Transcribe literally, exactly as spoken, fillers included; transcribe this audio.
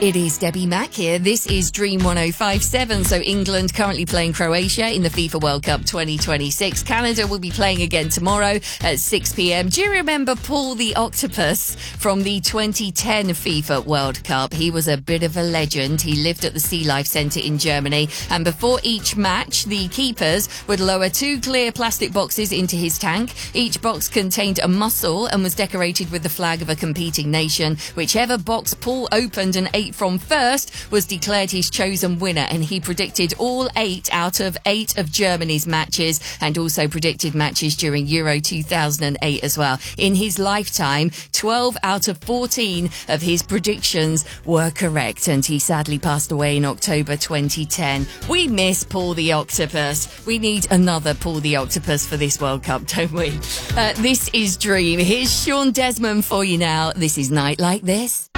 It is Debbie Mack here. This is Dream one oh five point seven. So England currently playing Croatia in the FIFA World Cup twenty twenty-six. Canada will be playing again tomorrow at six p.m. Do you remember Paul the Octopus from the twenty ten FIFA World Cup? He was a bit of a legend. He lived at the Sea Life Centre in Germany. And before each match, the keepers would lower two clear plastic boxes into his tank. Each box contained a mussel and was decorated with the flag of a competing nation. Whichever box Paul opened and ate from first was declared his chosen winner, and he predicted all eight out of eight of Germany's matches and also predicted matches during Euro two thousand eight as well. In his lifetime, twelve out of fourteen of his predictions were correct, and he sadly passed away in October twenty ten. We miss Paul the Octopus. We need another Paul the Octopus for this World Cup, don't we? Uh, this is Dream. Here's Sean Desmond for you now. This is Night Like This.